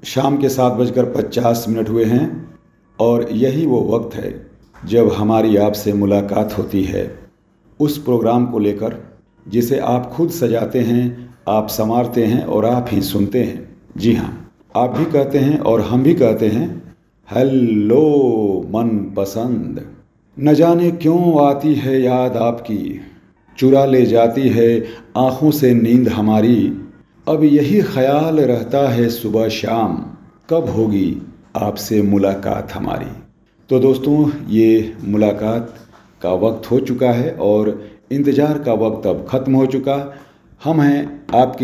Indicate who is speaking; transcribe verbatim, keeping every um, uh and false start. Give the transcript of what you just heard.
Speaker 1: शाम के सात बजकर पचास मिनट हुए हैं और यही वो वक्त है जब हमारी आपसे मुलाकात होती है उस प्रोग्राम को लेकर जिसे आप खुद सजाते हैं, आप संवारते हैं और आप ही सुनते हैं। जी हाँ, आप भी कहते हैं और हम भी कहते हैं, हेलो मन पसंद। न जाने क्यों आती है याद आपकी, चुरा ले जाती है आँखों से नींद हमारी। अब यही ख्याल रहता है सुबह शाम, कब होगी आपसे मुलाकात हमारी। तो दोस्तों, ये मुलाकात का वक्त हो चुका है और इंतज़ार का वक्त अब ख़त्म हो चुका। हम हैं आपकी